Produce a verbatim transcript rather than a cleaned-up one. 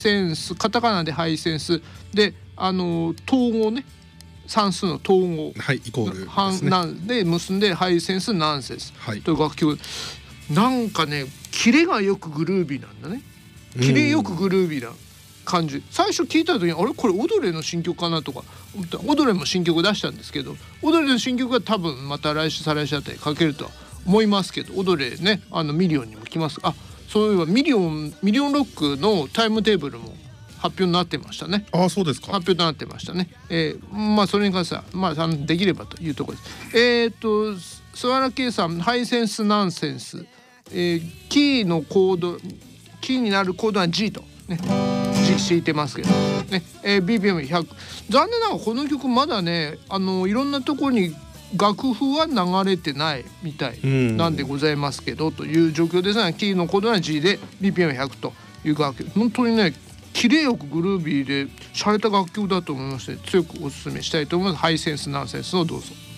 センス、カタカナでハイセンスで、あの統合ね、算数の統合、 はい、イコールですね。 なんで結んでハイセンスナンセンスという楽曲、 はい、 なんかねキレがよくグルービーなんだね。キレよくグルービーな感じ。最初聞いた時にあれこれオドレの新曲かなとか思った。オドレも新曲出したんですけど、オドレの新曲は多分また来週再来週あたりかけるとは思いますけど、オドレね、あのミリオンにも来ます。あ、そういえばミリオンミリオンロックのタイムテーブルも発表になってましたね。 ああ、そうですか。 発表となってましたね。えー、まあそれに関してはまあできればというところです。えっ、ー、とスワラケイさん、ハイセンスナンセンス、えー、キーのコード、キーになるコードは G とね、G 敷いてますけどね、えー、ビーピーエムひゃく。 残念ながらこの曲まだね、あのいろんなところに楽譜は流れてないみたいなんでございますけどという状況ですが、キーのコードは G で ビーピーエムひゃく という楽曲、本当にね綺麗よくグルービーで洒落た楽曲だと思いまして、強くおすすめしたいと思います。ハイセンスナンセンスをどうぞ。